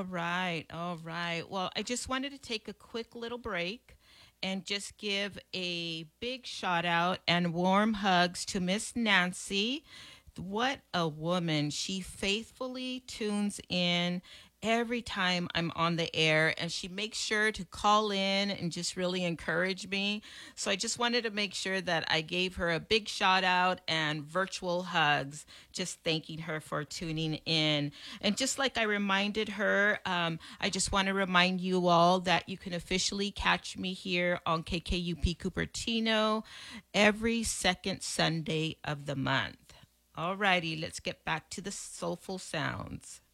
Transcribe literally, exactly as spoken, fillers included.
All right, all right. Well, I just wanted to take a quick little break and just give a big shout out and warm hugs to Miss Nancy. What a woman. She faithfully tunes in every time I'm on the air, and she makes sure to call in and just really encourage me. So I just wanted to make sure that I gave her a big shout out and virtual hugs, just thanking her for tuning in. And just like I reminded her, um, I just want to remind you all that you can officially catch me here on K K U P Cupertino every second Sunday of the month. Alrighty, let's get back to the soulful sounds.